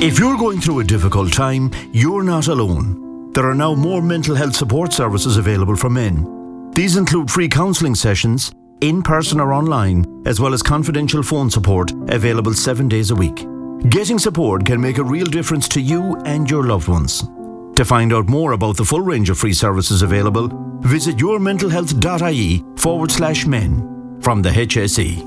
If you're going through a difficult time, you're not alone. There are now more mental health support services available for men. These include free counselling sessions, in person or online, as well as confidential phone support available 7 days a week. Getting support can make a real difference to you and your loved ones. To find out more about the full range of free services available, visit yourmentalhealth.ie/men from the HSE.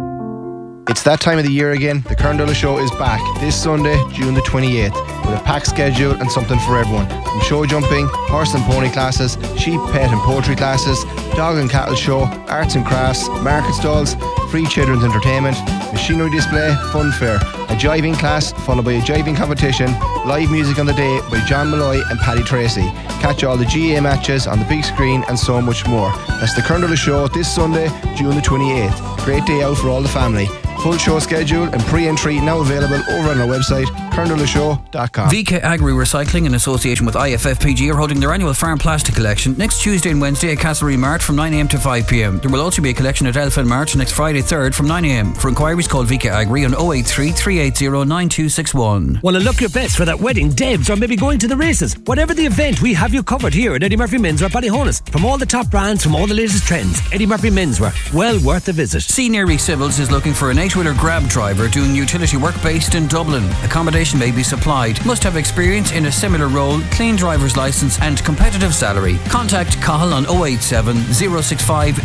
It's that time of the year again. The Kern Dulles Show is back this Sunday, June the 28th, with a packed schedule and something for everyone. From show jumping, horse and pony classes, sheep, pet and poultry classes, dog and cattle show, arts and crafts, market stalls, free children's entertainment, machinery display, fun fair, a jiving class followed by a jiving competition, live music on the day by John Malloy and Paddy Tracy. Catch all the GAA matches on the big screen and so much more. That's the Kern Dulles Show this Sunday, June the 28th. Great day out for all the family. Full show schedule and pre-entry now available over on our website, kerndullesshow.com. VK Agri Recycling in association with IFFPG are holding their annual farm plastic collection next Tuesday and Wednesday at Castlereagh Mart from 9am to 5pm. There will also be a collection at Elfin Mart next Friday 3rd from 9am. For inquiries, call VK Agri on 083 380 9261. Want to look your best for that wedding, debs, or maybe going to the races? Whatever the event, we have you covered here at Eddie Murphy Menswear Ballyhonus. From all the top brands, from all the latest trends, Eddie Murphy Menswear, well worth a visit. Senior Civils is looking for an 8-wheeler grab driver doing utility work based in Dublin. Accommodation may be supplied. Must have experience in a similar role, clean driver's licence and competitive salary. Contact Cahill on 087 065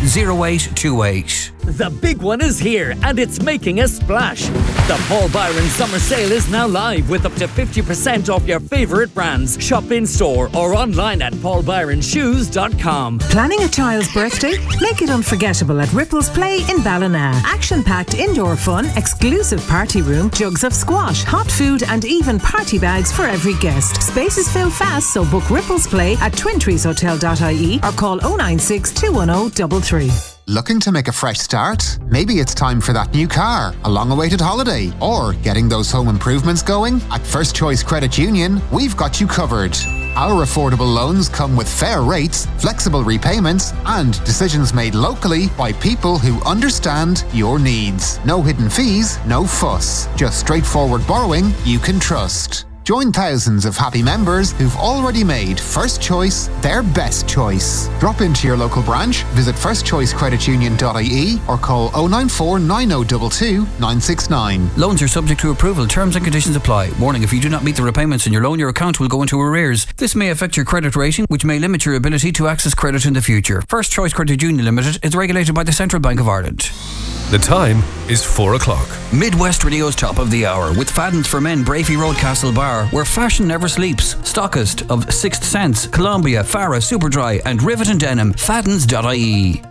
0828. The big one is here and it's making a splash. The Paul Byron Summer Sale is now live with up to 50% off your favourite brands. Shop in store or online at paulbyronshoes.com. Planning a child's birthday? Make it unforgettable at Ripples Play in Ballina. Action-packed indoor fun, exclusive party room, jugs of squash, hot food and even party bags for every guest. Spaces fill fast, so book Ripples Play at twintreeshotel.ie or call 096 210 33. Looking to make a fresh start? Maybe it's time for that new car, a long-awaited holiday, or getting those home improvements going? At First Choice Credit Union, we've got you covered. Our affordable loans come with fair rates, flexible repayments, and decisions made locally by people who understand your needs. No hidden fees, no fuss. Just straightforward borrowing you can trust. Join thousands of happy members who've already made First Choice their best choice. Drop into your local branch, visit firstchoicecreditunion.ie or call 094 9022 969. Loans are subject to approval. Terms and conditions apply. Warning, if you do not meet the repayments in your loan, your account will go into arrears. This may affect your credit rating, which may limit your ability to access credit in the future. First Choice Credit Union Limited is regulated by the Central Bank of Ireland. The time is 4 o'clock. Midwest Radio's top of the hour with Fadden's for Men, Brafey Road, Castle Bar, where fashion never sleeps. Stockist of Sixth Sense, Columbia, Farah, Superdry and Rivet and Denim. Faddens.ie.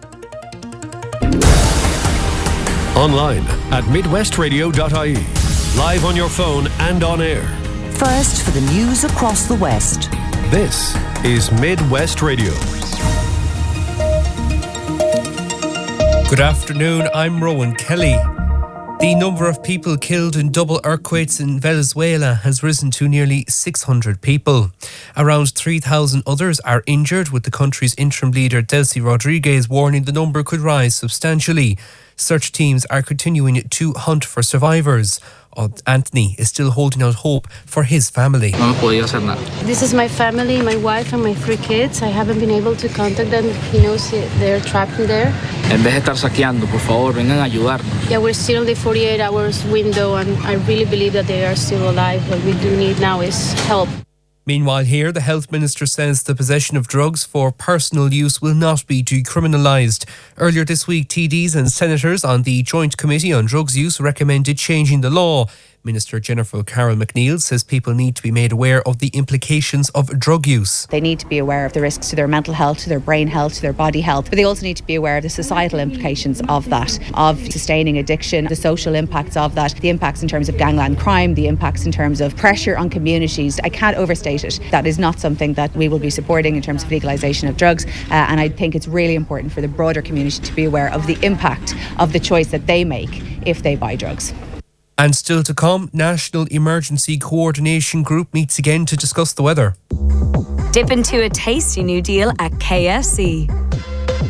Online at midwestradio.ie. Live on your phone and on air. First for the news across the West. This is Midwest Radio. Good afternoon, I'm Rowan Kelly. The number of people killed in double earthquakes in Venezuela has risen to nearly 600 people. Around 3,000 others are injured, with the country's interim leader Delcy Rodriguez warning the number could rise substantially. Search teams are continuing to hunt for survivors. Anthony is still holding out hope for his family. This is my family, my wife and my 3 kids. I haven't been able to contact them. He knows they're trapped in there. En vez de estar saqueando, por favor, vengan a ayudarnos. Yeah, we're still in the 48 hours window and I really believe that they are still alive. What we do need now is help. Meanwhile here, the health minister says the possession of drugs for personal use will not be decriminalised. Earlier this week, TDs and senators on the Joint Committee on Drugs Use recommended changing the law. Minister Jennifer Carroll McNeil says people need to be made aware of the implications of drug use. They need to be aware of the risks to their mental health, to their brain health, to their body health, but they also need to be aware of the societal implications of that, of sustaining addiction, the social impacts of that, the impacts in terms of gangland crime, the impacts in terms of pressure on communities. I can't overstate it. That is not something that we will be supporting in terms of legalisation of drugs, and I think it's really important for the broader community to be aware of the impact of the choice that they make if they buy drugs. And still to come, National Emergency Coordination Group meets again to discuss the weather. Dip into a tasty new deal at KFC.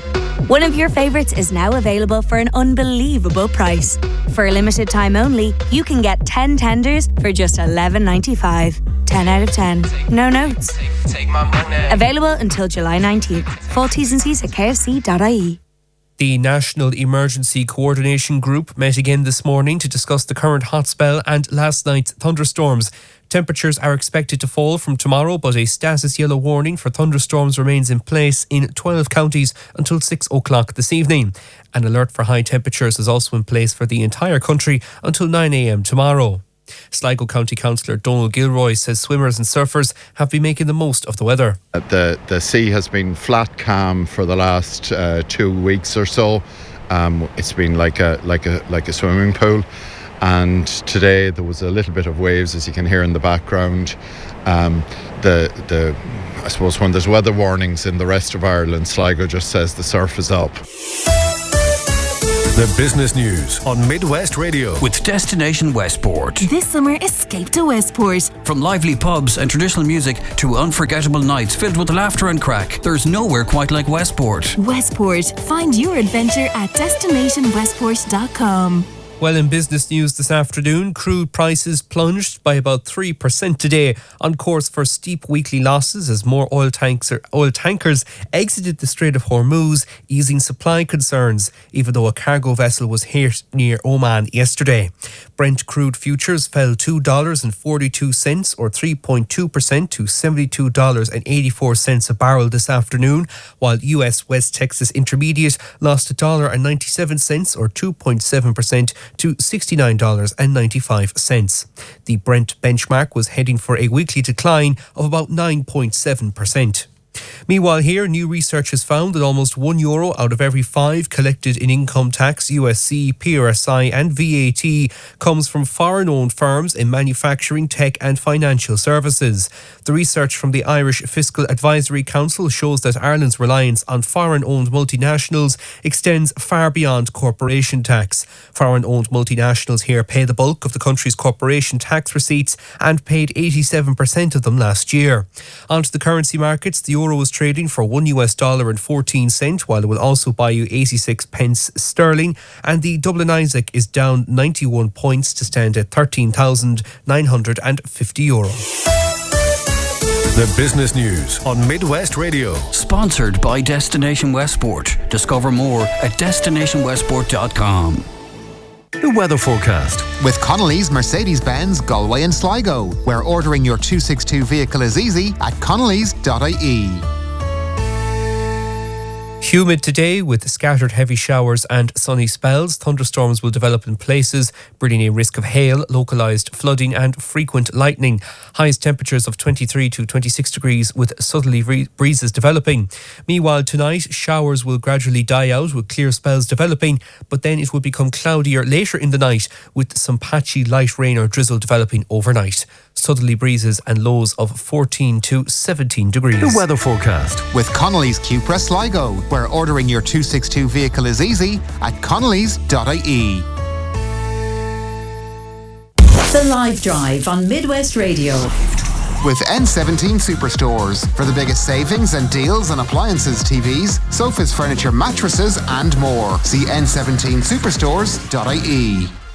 One of your favourites is now available for an unbelievable price. For a limited time only, you can get 10 tenders for just $11.95. 10 out of 10. No notes. Available until July 19th. Full T's and C's at kfc.ie. The National Emergency Coordination Group met again this morning to discuss the current hot spell and last night's thunderstorms. Temperatures are expected to fall from tomorrow, but a status yellow warning for thunderstorms remains in place in 12 counties until 6 o'clock this evening. An alert for high temperatures is also in place for the entire country until 9 a.m. tomorrow. Sligo County Councillor Donal Gilroy says swimmers and surfers have been making the most of the weather. The sea has been flat calm for the last 2 weeks or so. It's been like a swimming pool, and today there was a little bit of waves, as you can hear in the background. I suppose when there's weather warnings in the rest of Ireland, Sligo just says the surf is up. The business news on Midwest Radio with Destination Westport. This summer, escape to Westport. From lively pubs and traditional music to unforgettable nights filled with laughter and crack, there's nowhere quite like Westport. Westport. Find your adventure at destinationwestport.com. Well, in business news this afternoon, crude prices plunged by about 3% today, on course for steep weekly losses as more oil tankers exited the Strait of Hormuz, easing supply concerns, even though a cargo vessel was hit near Oman yesterday. Brent crude futures fell $2.42 or 3.2% to $72.84 a barrel this afternoon, while US West Texas Intermediate lost $1.97 or 2.7% to $69.95. The Brent benchmark was heading for a weekly decline of about 9.7%. Meanwhile here, new research has found that almost €1 out of every 5 collected in income tax, USC, PRSI and VAT comes from foreign-owned firms in manufacturing, tech and financial services. The research from the Irish Fiscal Advisory Council shows that Ireland's reliance on foreign-owned multinationals extends far beyond corporation tax. Foreign-owned multinationals here pay the bulk of the country's corporation tax receipts and paid 87% of them last year. Onto the currency markets, the euro was trading for $1.14, while it will also buy you 86 pence sterling, and the Dublin Isaac is down 91 points to stand at €13,950. The business news on Midwest Radio. Sponsored by Destination Westport. Discover more at destinationwestport.com. The weather forecast. With Connolly's Mercedes-Benz Galway and Sligo, where ordering your 262 vehicle is easy at connellys.ie. Humid today with scattered heavy showers and sunny spells. Thunderstorms will develop in places, bringing a risk of hail, localised flooding and frequent lightning. Highest temperatures of 23 to 26 degrees with southerly breezes developing. Meanwhile, tonight, showers will gradually die out with clear spells developing, but then it will become cloudier later in the night with some patchy light rain or drizzle developing overnight. Southerly breezes and lows of 14 to 17 degrees. The weather forecast. With Connolly's Cupra Sligo, where ordering your 262 vehicle is easy at connellys.ie. The Live Drive on Midwest Radio. With N17 Superstores for the biggest savings and deals on appliances, TVs, sofas, furniture, mattresses and more. See n17superstores.ie.